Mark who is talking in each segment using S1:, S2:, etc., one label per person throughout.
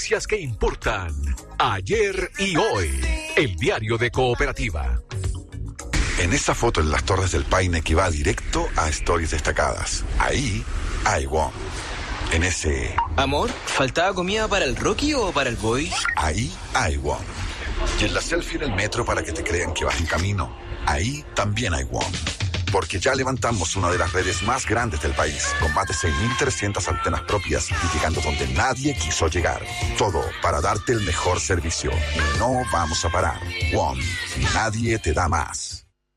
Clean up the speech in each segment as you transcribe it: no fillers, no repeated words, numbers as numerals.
S1: Noticias que importan ayer y hoy. El diario de Cooperativa.
S2: En esa foto en las Torres del Paine que va directo a Stories destacadas. Ahí hay WOM. En ese...
S3: Amor, ¿faltaba comida para el Rocky o para el Boy?
S2: Ahí hay WOM. Y en la selfie en el metro para que te crean que vas en camino. Ahí también hay WOM. Porque ya levantamos una de las redes más grandes del país, con más de 6.300 antenas propias y llegando donde nadie quiso llegar. Todo para darte el mejor servicio. Y no vamos a parar. WOM. Nadie te da más.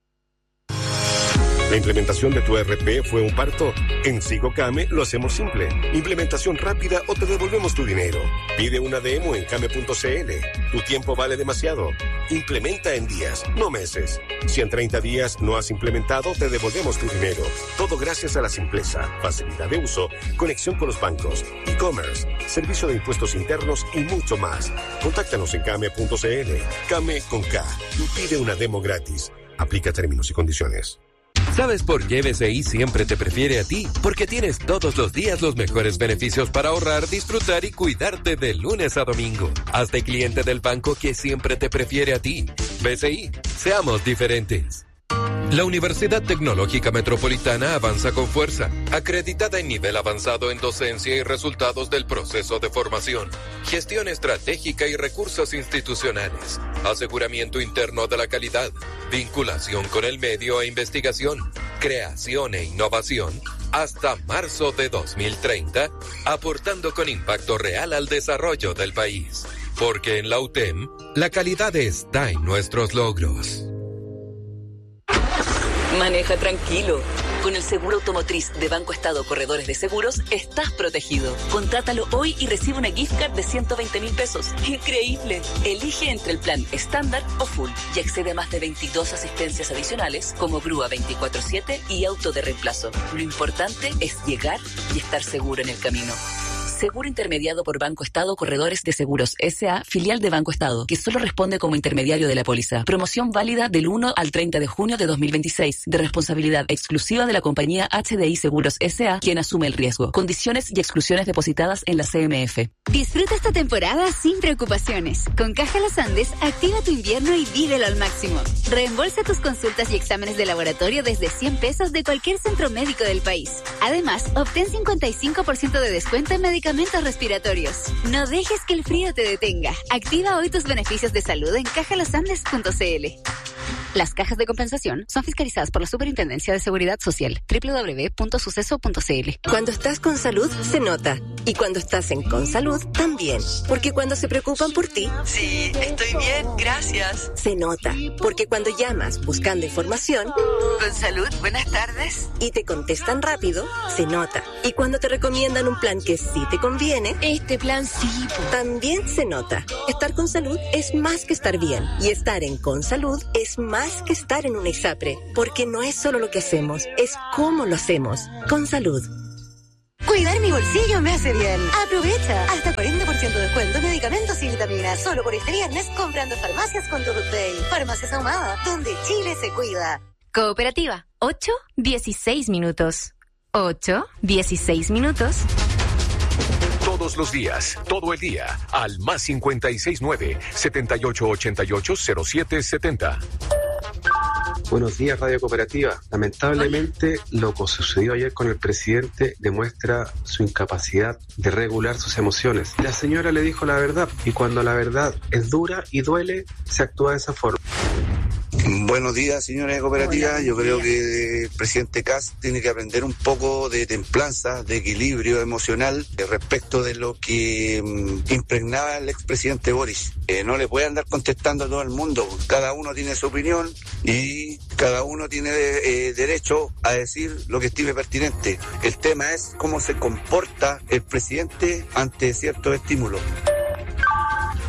S4: ¿La implementación de tu ERP fue un parto? En SigoCame lo hacemos simple. Implementación rápida o te devolvemos tu dinero. Pide una demo en came.cl. Tu tiempo vale demasiado. Implementa en días, no meses. Si en 30 días no has implementado, te devolvemos tu dinero. Todo gracias a la simpleza, facilidad de uso, conexión con los bancos, e-commerce, servicio de impuestos internos y mucho más. Contáctanos en came.cl. Came con K. Y pide una demo gratis. Aplica términos y condiciones.
S5: ¿Sabes por qué BCI siempre te prefiere a ti? Porque tienes todos los días los mejores beneficios para ahorrar, disfrutar y cuidarte de lunes a domingo. Hazte cliente del banco que siempre te prefiere a ti. BCI, seamos diferentes. La Universidad Tecnológica Metropolitana avanza con fuerza, acreditada en nivel avanzado en docencia y resultados del proceso de formación, gestión estratégica y recursos institucionales, aseguramiento interno de la calidad, vinculación con el medio e investigación, creación e innovación, hasta marzo de 2030, aportando con impacto real al desarrollo del país. Porque en la UTEM, la calidad está en nuestros logros.
S6: Maneja tranquilo. Con el seguro automotriz de Banco Estado Corredores de Seguros, estás protegido. Contrátalo hoy y recibe una gift card de 120.000 pesos. ¡Increíble! Elige entre el plan estándar o full y accede a más de 22 asistencias adicionales como grúa 24/7 y auto de reemplazo. Lo importante es llegar y estar seguro en el camino. Seguro intermediado por Banco Estado Corredores de Seguros S.A., filial de Banco Estado, que solo responde como intermediario de la póliza. Promoción válida del 1 al 30 de junio de 2026, de responsabilidad exclusiva de la compañía HDI Seguros S.A., quien asume el riesgo. Condiciones y exclusiones depositadas en la CMF.
S7: Disfruta esta temporada sin preocupaciones. Con Caja Los Andes, activa tu invierno y vívelo al máximo. Reembolsa tus consultas y exámenes de laboratorio desde 100 pesos de cualquier centro médico del país. Además, obtén 55% de descuento en medicamentos respiratorios. No dejes que el frío te detenga. Activa hoy tus beneficios de salud en cajalosandes.cl. Las cajas de compensación son fiscalizadas por la Superintendencia de Seguridad Social. www.suceso.cl.
S8: Cuando estás con salud, se nota. Y cuando estás en Consalud, también. Porque cuando se preocupan por ti...
S6: Sí, estoy bien, gracias.
S8: Se nota. Porque cuando llamas buscando información...
S6: Consalud, buenas tardes.
S8: Y te contestan rápido, se nota. Y cuando te recomiendan un plan que sí te conviene...
S7: Este plan sí.
S8: También se nota. Estar con salud es más que estar bien. Y estar en Consalud es más que estar en una ISAPRE. Porque no es solo lo que hacemos, es cómo lo hacemos. Con salud.
S9: Cuidar mi bolsillo me hace bien. Aprovecha. Hasta 40% de descuento en medicamentos y vitaminas. Solo por este viernes comprando farmacias con Todos Day. Farmacias Ahumada, donde Chile se cuida.
S7: Cooperativa. 8:16 minutos. 8:16 minutos.
S1: Todos los días, todo el día, al más 569-7888-0770.
S10: Buenos días, Radio Cooperativa. Lamentablemente, lo que sucedió ayer con el presidente demuestra su incapacidad de regular sus emociones. La señora le dijo la verdad, y cuando la verdad es dura y duele, se actúa de esa forma.
S11: Buenos días, señores de Cooperativa. Yo creo que el presidente Kast tiene que aprender un poco de templanza, de equilibrio emocional respecto de lo que impregnaba el expresidente Boris. No le puede andar contestando a todo el mundo. Cada uno tiene su opinión y cada uno tiene derecho a decir lo que estime pertinente. El tema es cómo se comporta el presidente ante ciertos estímulos.
S7: Ya,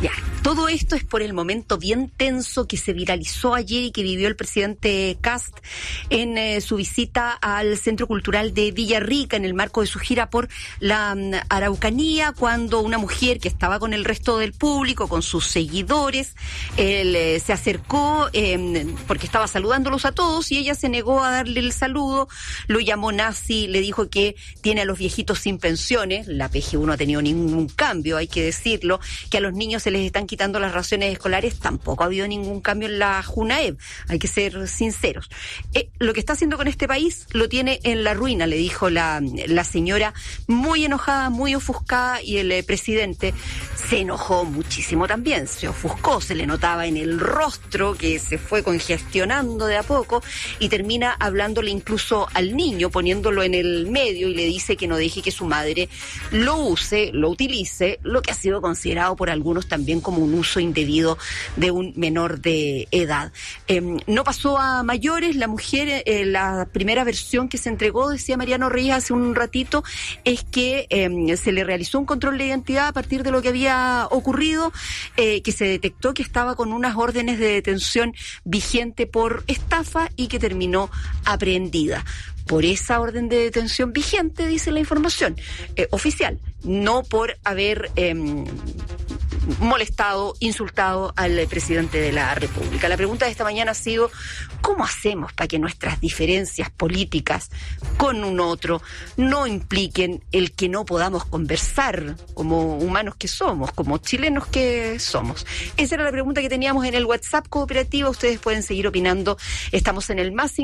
S12: Todo esto es por el momento bien tenso que se viralizó ayer y que vivió el presidente Kast en su visita al Centro Cultural de Villarrica en el marco de su gira por la Araucanía, cuando una mujer que estaba con el resto del público, con sus seguidores, él se acercó porque estaba saludándolos a todos y ella se negó a darle el saludo, lo llamó nazi, le dijo que tiene a los viejitos sin pensiones, la PGU no ha tenido ningún cambio, hay que decirlo, que a los niños se les están quitando las raciones escolares, tampoco ha habido ningún cambio en la JUNAEB, hay que ser sinceros. Lo que está haciendo con este país lo tiene en la ruina, le dijo la señora, muy enojada, muy ofuscada, y el presidente se enojó muchísimo también, se ofuscó, se le notaba en el rostro que se fue congestionando de a poco y termina hablándole incluso al niño, poniéndolo en el medio, y le dice que no deje que su madre lo use, lo utilice, lo que ha sido considerado por algunos también como un uso indebido de un menor de edad. No pasó a mayores, la mujer, la primera versión que se entregó, decía Mariano Reyes hace un ratito, es que se le realizó un control de identidad a partir de lo que había ocurrido, que se detectó que estaba con unas órdenes de detención vigente por estafa y que terminó aprehendida. Por esa orden de detención vigente, dice la información oficial, no por haber molestado, insultado al presidente de la República. La pregunta de esta mañana ha sido, ¿cómo hacemos para que nuestras diferencias políticas con un otro no impliquen el que no podamos conversar como humanos que somos, como chilenos que somos? Esa era la pregunta que teníamos en el WhatsApp Cooperativa. Ustedes pueden seguir opinando. Estamos en el más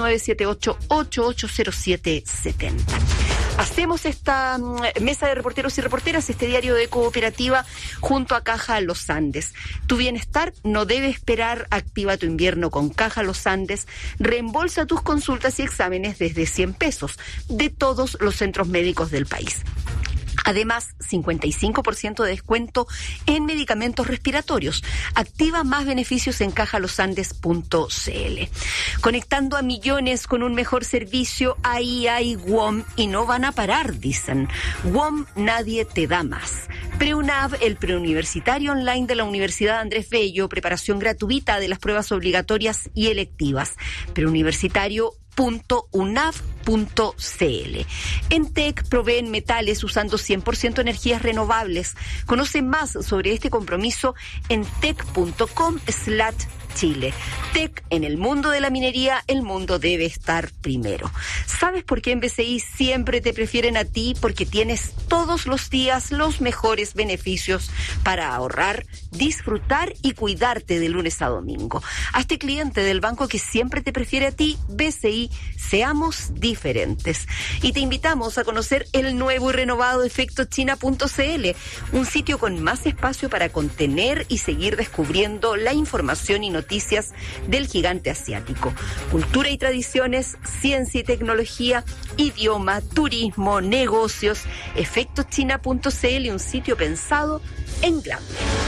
S12: 569-78880770. Hacemos esta mesa de reporteros y reporteras, este diario de Cooperativa, junto a Caja Los Andes. Tu bienestar no debe esperar. Activa tu invierno con Caja Los Andes. Reembolsa tus consultas y exámenes desde 100 pesos de todos los centros médicos del país. Además, 55% de descuento en medicamentos respiratorios. Activa más beneficios en cajalosandes.cl. Conectando a millones con un mejor servicio, ahí hay WOM y no van a parar, dicen. WOM nadie te da más. PreUNAV, el preuniversitario online de la Universidad Andrés Bello, preparación gratuita de las pruebas obligatorias y electivas. preuniversitario.unav.cl. En TEC proveen metales usando 100% energías renovables. Conoce más sobre este compromiso en tec.com/Chile. TEC, en el mundo de la minería, el mundo debe estar primero. ¿Sabes por qué en BCI siempre te prefieren a ti? Porque tienes todos los días los mejores beneficios para ahorrar, disfrutar y cuidarte de lunes a domingo. Hazte cliente del banco que siempre te prefiere a ti, BCI, seamos diferentes. Y te invitamos a conocer el nuevo y renovado efectochina.cl, un sitio con más espacio para contener y seguir descubriendo la información y noticias del gigante asiático. Cultura y tradiciones, ciencia y tecnología, idioma, turismo, negocios. Efectochina.cl, un sitio pensado en grande.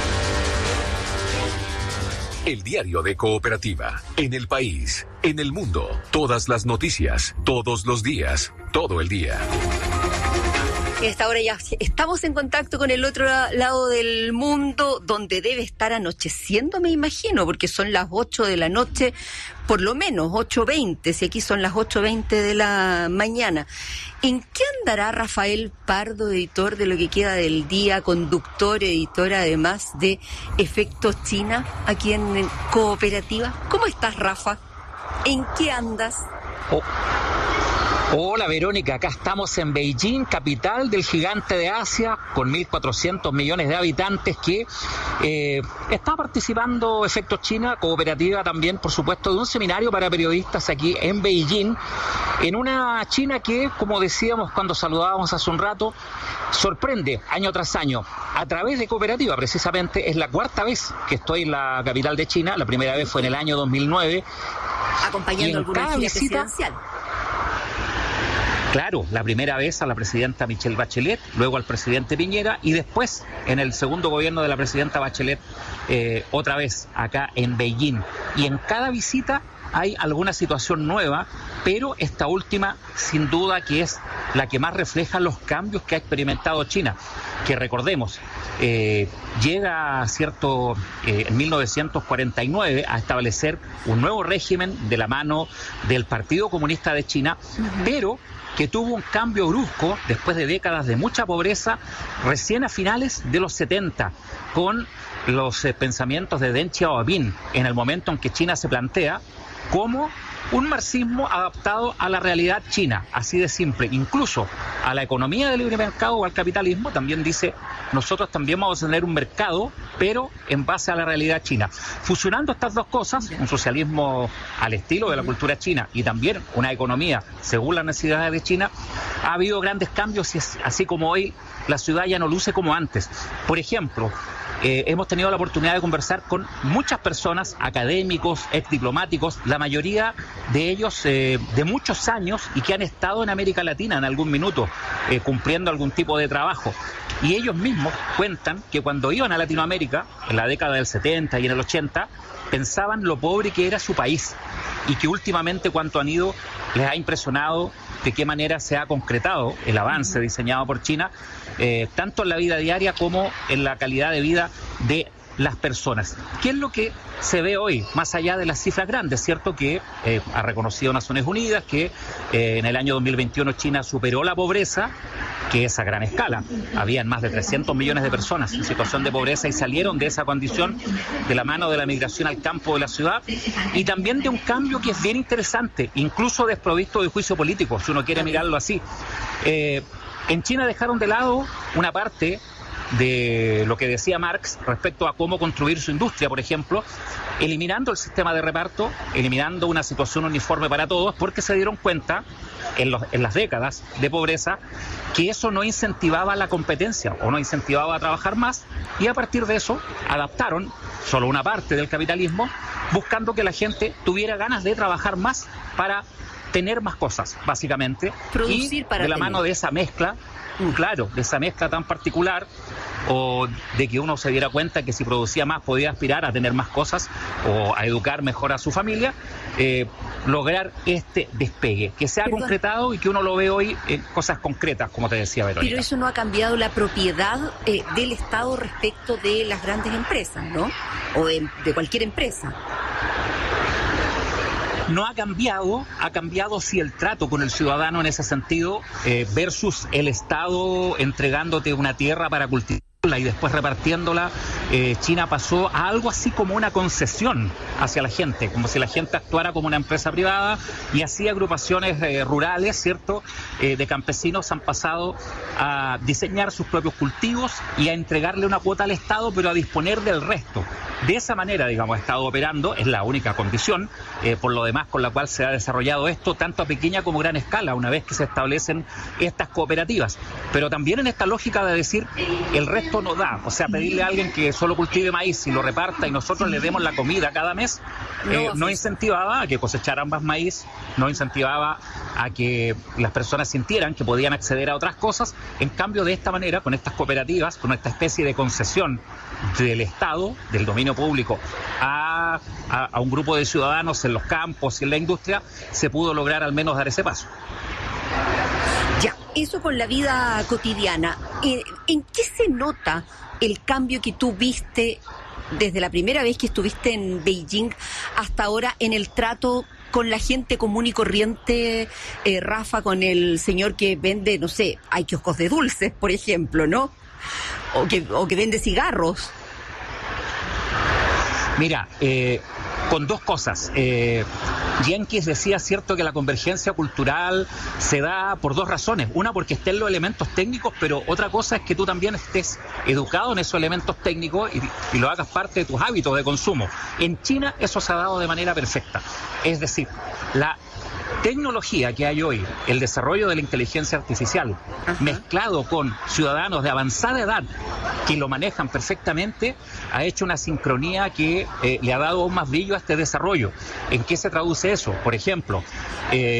S1: El diario de Cooperativa. En el país, en el mundo, todas las noticias, todos los días, todo el día.
S12: A esta hora ya estamos en contacto con el otro lado del mundo, donde debe estar anocheciendo, me imagino, porque son las 8 de la noche, por lo menos 8:20, si aquí son las 8:20 de la mañana. ¿En qué andará Rafael Pardo, editor de Lo que queda del día, conductor, editor además de Efectos China, aquí en Cooperativa? ¿Cómo estás, Rafa? ¿En qué andas?
S13: Hola Verónica, acá estamos en Beijing, capital del gigante de Asia, con 1.400 millones de habitantes, que está participando Efectos China, Cooperativa también, por supuesto, de un seminario para periodistas aquí en Beijing, en una China que, como decíamos cuando saludábamos hace un rato, sorprende año tras año. A través de Cooperativa, precisamente, es la cuarta vez que estoy en la capital de China. La primera vez fue en el año 2009.
S12: Acompañando alguna gira presidencial.
S13: Claro, la primera vez a la presidenta Michelle Bachelet, luego al presidente Piñera y después en el segundo gobierno de la presidenta Bachelet, otra vez acá en Beijing. Y en cada visita hay alguna situación nueva, pero esta última sin duda que es la que más refleja los cambios que ha experimentado China, que recordemos, llega en 1949 a establecer un nuevo régimen de la mano del Partido Comunista de China, pero que tuvo un cambio brusco después de décadas de mucha pobreza, recién a finales de los 70, con los pensamientos de Deng Xiaoping, en el momento en que China se plantea como un marxismo adaptado a la realidad china, así de simple, incluso a la economía del libre mercado o al capitalismo. También dice, nosotros también vamos a tener un mercado, pero en base a la realidad china. Fusionando estas dos cosas, un socialismo al estilo de la cultura china y también una economía según las necesidades de China, ha habido grandes cambios y así como hoy la ciudad ya no luce como antes. Por ejemplo, hemos tenido la oportunidad de conversar con muchas personas, académicos, exdiplomáticos, la mayoría de ellos de muchos años y que han estado en América Latina en algún minuto, cumpliendo algún tipo de trabajo. Y ellos mismos cuentan que cuando iban a Latinoamérica, en la década del 70 y en el 80, pensaban lo pobre que era su país y que últimamente cuanto han ido les ha impresionado de qué manera se ha concretado el avance diseñado por China, tanto en la vida diaria como en la calidad de vida de las personas. ¿Qué es lo que se ve hoy, más allá de las cifras grandes? Cierto que ha reconocido Naciones Unidas que en el año 2021 China superó la pobreza, que es a gran escala. Habían más de 300 millones de personas en situación de pobreza y salieron de esa condición de la mano de la migración al campo de la ciudad, y también de un cambio que es bien interesante, incluso desprovisto de juicio político, si uno quiere mirarlo así. En China dejaron de lado una parte de lo que decía Marx respecto a cómo construir su industria, por ejemplo, eliminando el sistema de reparto, eliminando una situación uniforme para todos, porque se dieron cuenta en las décadas de pobreza que eso no incentivaba la competencia o no incentivaba a trabajar más, y a partir de eso adaptaron solo una parte del capitalismo, buscando que la gente tuviera ganas de trabajar más para tener más cosas, básicamente, producir, y para de la mano de esa mezcla, claro, de esa mezcla tan particular, o de que uno se diera cuenta que si producía más podía aspirar a tener más cosas o a educar mejor a su familia, lograr este despegue que se ha concretado y que uno lo ve hoy en cosas concretas, como te decía Verónica.
S12: Pero eso no ha cambiado la propiedad del Estado respecto de las grandes empresas, ¿no? O de cualquier empresa.
S13: No ha cambiado sí el trato con el ciudadano en ese sentido, versus el Estado entregándote una tierra para cultivarla y después repartiéndola. China pasó a algo así como una concesión hacia la gente, como si la gente actuara como una empresa privada, y así agrupaciones rurales, ¿cierto?, de campesinos han pasado a diseñar sus propios cultivos y a entregarle una cuota al Estado, pero a disponer del resto. De esa manera, digamos, ha estado operando, es la única condición, por lo demás, con la cual se ha desarrollado esto, tanto a pequeña como gran escala, una vez que se establecen estas cooperativas. Pero también en esta lógica de decir, el resto no da, o sea, pedirle a alguien que solo cultive maíz y lo reparta y nosotros le demos la comida cada mes, no incentivaba a que cosecharan más maíz, no incentivaba a que las personas sintieran que podían acceder a otras cosas. En cambio, de esta manera, con estas cooperativas, con esta especie de concesión del Estado, del dominio público, a un grupo de ciudadanos en los campos y en la industria, se pudo lograr al menos dar ese paso.
S12: Ya, eso con la vida cotidiana. ¿En qué se nota el cambio que tú viste desde la primera vez que estuviste en Beijing hasta ahora en el trato con la gente común y corriente, Rafa, con el señor que vende, no sé, hay kioscos de dulces, por ejemplo, ¿no? O que vende cigarros?
S13: Mira, con dos cosas. Jenkins decía, cierto, que la convergencia cultural se da por dos razones. Una, porque estén los elementos técnicos, pero otra cosa es que tú también estés educado en esos elementos técnicos y lo hagas parte de tus hábitos de consumo. En China eso se ha dado de manera perfecta. Es decir, la tecnología que hay hoy, el desarrollo de la inteligencia artificial, mezclado con ciudadanos de avanzada edad que lo manejan perfectamente, ha hecho una sincronía que le ha dado aún más brillo a este desarrollo. ¿En qué se traduce eso? Por ejemplo,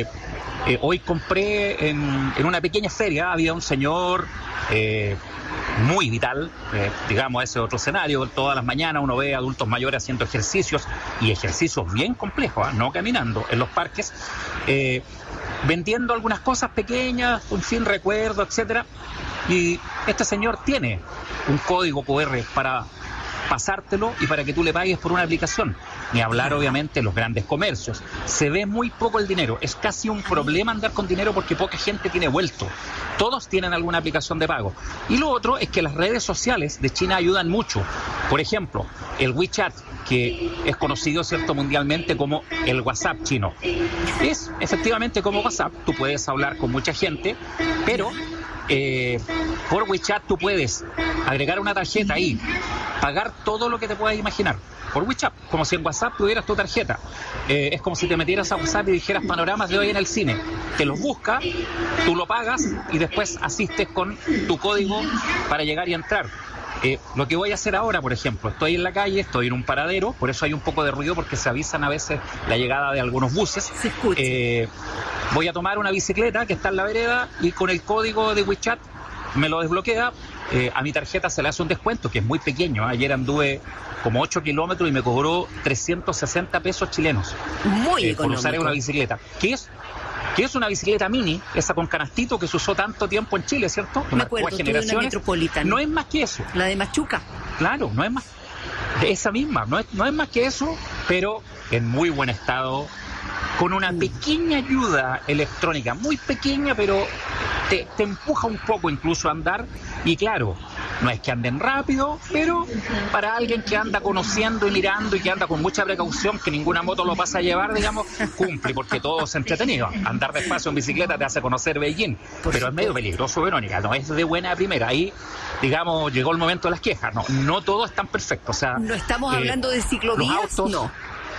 S13: hoy compré en una pequeña feria, había un señor muy vital, digamos, ese otro escenario. Todas las mañanas uno ve adultos mayores haciendo ejercicios, y ejercicios bien complejos, no caminando, en los parques, vendiendo algunas cosas pequeñas, un fin recuerdo, etcétera. Y este señor tiene un código QR para pasártelo y para que tú le pagues por una aplicación. Ni hablar, obviamente, los grandes comercios. Se ve muy poco el dinero. Es casi un problema andar con dinero porque poca gente tiene vuelto. Todos tienen alguna aplicación de pago. Y lo otro es que las redes sociales de China ayudan mucho. Por ejemplo, el WeChat, que es conocido, ¿cierto?, mundialmente como el WhatsApp chino. Es efectivamente como WhatsApp. Tú puedes hablar con mucha gente, pero por WeChat tú puedes agregar una tarjeta ahí, pagar todo lo que te puedas imaginar por WeChat, como si en WhatsApp tuvieras tu tarjeta. Es como si te metieras a WhatsApp y dijeras panoramas de hoy en el cine. Te los busca, tú lo pagas y después asistes con tu código para llegar y entrar. Lo que voy a hacer ahora, por ejemplo, estoy en la calle, estoy en un paradero, por eso hay un poco de ruido porque se avisan a veces la llegada de algunos buses.
S12: Se escucha.
S13: Voy a tomar una bicicleta que está en la vereda y con el código de WeChat me lo desbloquea. A mi tarjeta se le hace un descuento que es muy pequeño. Ayer anduve como 8 kilómetros y me cobró 360 pesos chilenos.
S12: Muy económico.
S13: Por usar una bicicleta. ¿Qué es una bicicleta mini, esa con canastito que se usó tanto tiempo en Chile, ¿cierto?
S12: Me acuerdo, tuve una Metropolitan.
S13: No es más que eso.
S12: La de Machuca.
S13: Claro, no es más. Esa misma, no es más que eso, pero en muy buen estado, con una pequeña ayuda electrónica, muy pequeña, pero te empuja un poco incluso a andar. Y claro, no es que anden rápido, pero para alguien que anda conociendo y mirando y que anda con mucha precaución, que ninguna moto lo pasa a llevar, digamos, cumple, porque todo es entretenido. Andar despacio en bicicleta te hace conocer Beijing, pero es medio peligroso, Verónica, no es de buena primera. Ahí, digamos, llegó el momento de las quejas. No todo es tan perfecto. O sea,
S12: no estamos hablando de ciclovías, no.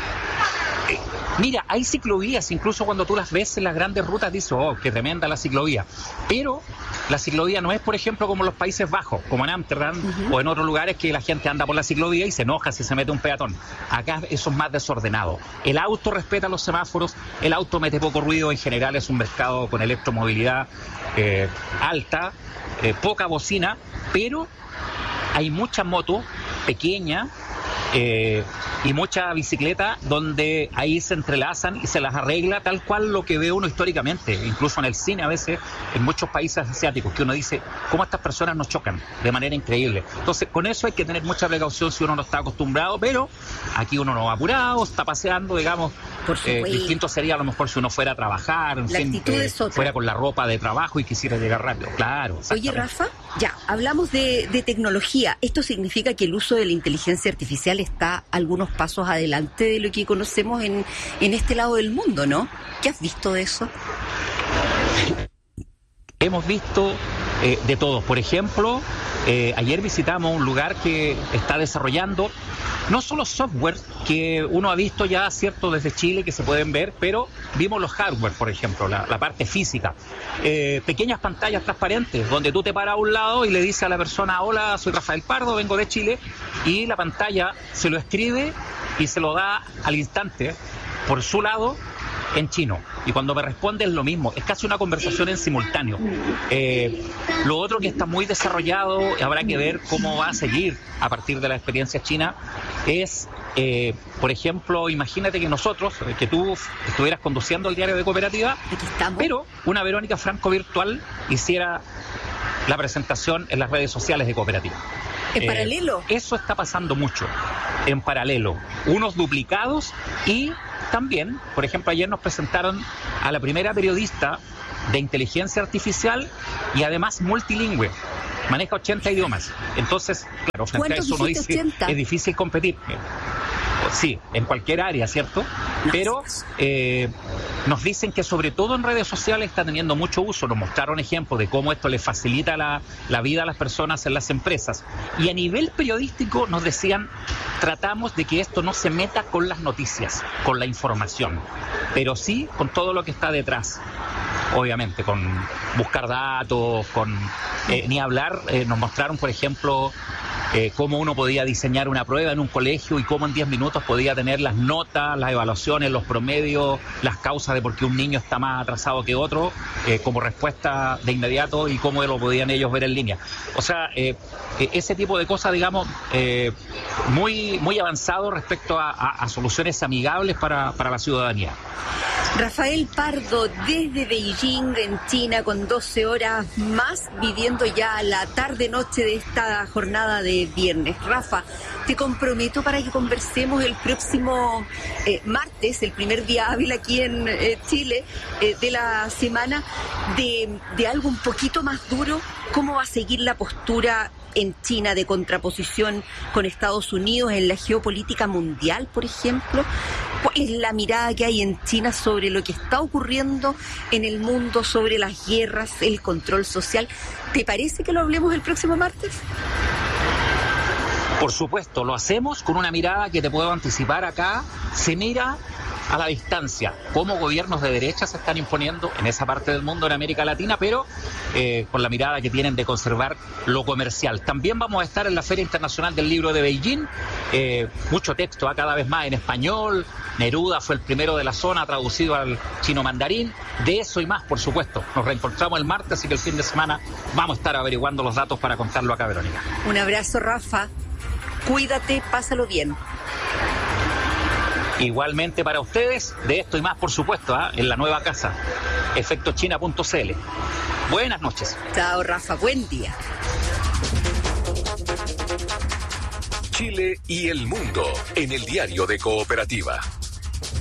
S13: Mira, hay ciclovías, incluso cuando tú las ves en las grandes rutas dices, oh, qué tremenda la ciclovía. Pero la ciclovía no es, por ejemplo, como en los Países Bajos, como en Ámsterdam o en otros lugares que la gente anda por la ciclovía y se enoja si se mete un peatón. Acá eso es más desordenado. El auto respeta los semáforos, el auto mete poco ruido, en general es un mercado con electromovilidad alta, poca bocina, pero hay mucha moto pequeña, y mucha bicicleta donde ahí se entrelazan y se las arregla tal cual lo que ve uno históricamente, incluso en el cine a veces, en muchos países asiáticos, que uno dice, cómo estas personas nos chocan de manera increíble. Entonces, con eso hay que tener mucha precaución si uno no está acostumbrado, pero aquí uno no va apurado, está paseando, digamos. Distinto sería a lo mejor si uno fuera a trabajar, en fin, fuera con la ropa de trabajo y quisiera llegar rápido. Claro.
S12: Oye, Rafa, ya, hablamos de tecnología. ¿Esto significa que el uso de la inteligencia artificial está algunos pasos adelante de lo que conocemos en este lado del mundo, no? ¿Qué has visto de eso?
S13: Hemos visto de todo. Por ejemplo, ayer visitamos un lugar que está desarrollando no solo software que uno ha visto ya, cierto, desde Chile, que se pueden ver, pero vimos los hardware, por ejemplo, la parte física. Pequeñas pantallas transparentes, donde tú te paras a un lado y le dices a la persona, hola, soy Rafael Pardo, vengo de Chile, y la pantalla se lo escribe y se lo da al instante, por su lado, en chino. Y cuando me responde es lo mismo, es casi una conversación en simultáneo. Lo otro que está muy desarrollado, habrá que ver cómo va a seguir a partir de la experiencia china, es, por ejemplo, imagínate que nosotros, que tú estuvieras conduciendo el diario de Cooperativa, pero una Verónica Franco virtual hiciera la presentación en las redes sociales de Cooperativa.
S12: ¿En paralelo?
S13: Eso está pasando mucho, en paralelo. Unos duplicados y también, por ejemplo, ayer nos presentaron a la primera periodista de inteligencia artificial y además multilingüe. Maneja 80 idiomas. Entonces, claro, frente a eso uno dice, 80? Es difícil competir. Sí, en cualquier área, ¿cierto? No, pero nos dicen que sobre todo en redes sociales está teniendo mucho uso. Nos mostraron ejemplos de cómo esto le facilita la vida a las personas en las empresas. Y a nivel periodístico nos decían, tratamos de que esto no se meta con las noticias, con la información, pero sí con todo lo que está detrás. Obviamente, con buscar datos, con ni hablar, nos mostraron, por ejemplo, cómo uno podía diseñar una prueba en un colegio y cómo en 10 minutos podía tener las notas, las evaluaciones, los promedios, las causas de por qué un niño está más atrasado que otro, como respuesta de inmediato y cómo lo podían ellos ver en línea. O sea, ese tipo de cosas, digamos, muy avanzado respecto a soluciones amigables para la ciudadanía.
S12: Rafael Pardo, desde Beijing, en China, con 12 horas más, viviendo ya la tarde-noche de esta jornada de viernes. Rafa, te comprometo para que conversemos el próximo martes, el primer día hábil aquí en Chile, de la semana, de algo un poquito más duro. ¿Cómo va a seguir la postura en China de contraposición con Estados Unidos en la geopolítica mundial, por ejemplo? ¿Cuál es la mirada que hay en China sobre lo que está ocurriendo en el mundo, sobre las guerras, el control social? ¿Te parece que lo hablemos el próximo martes?
S13: Por supuesto, lo hacemos con una mirada que te puedo anticipar acá. Se mira a la distancia cómo gobiernos de derecha se están imponiendo en esa parte del mundo, en América Latina, pero con la mirada que tienen de conservar lo comercial. También vamos a estar en la Feria Internacional del Libro de Beijing, mucho texto, cada vez más en español. Neruda fue el primero de la zona traducido al chino mandarín. De eso y más, por supuesto. Nos reencontramos el martes, así que el fin de semana vamos a estar averiguando los datos para contarlo acá, Verónica.
S12: Un abrazo, Rafa. Cuídate, pásalo bien.
S13: Igualmente para ustedes, de esto y más, por supuesto, en la nueva casa, efectochina.cl. Buenas noches.
S12: Chao, Rafa, buen día.
S1: Chile y el mundo en el diario de Cooperativa.